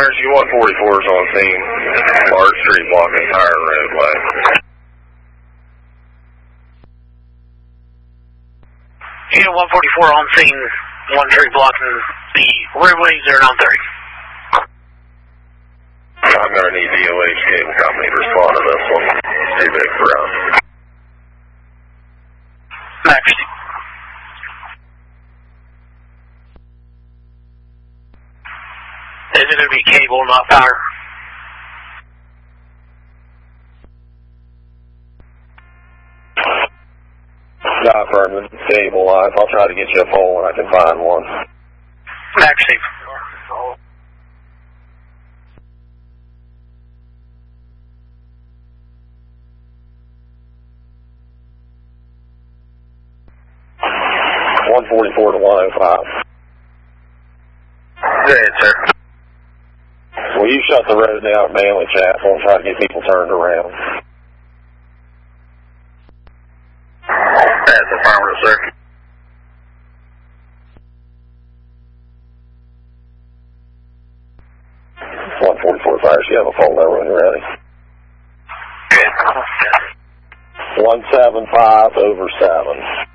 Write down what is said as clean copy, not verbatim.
Fires, U-144 is on scene. Large street blocking entire roadway. U-144 on scene, 1 tree blocking the roadway 093. I'm going to need DOH cable company to respond to this one. It's too big for us. Majesty. Is it going to be cable, not power? Affirmative, cable lines. I'll try to get you a pole when I can find one. Majesty. .144 to 105. Go ahead, sir. Will you shut the road down at Manley Chapel and try to get people turned around? That's affirmative, sir. .144 Fires, you have a phone number when you're ready. Good. 175/7.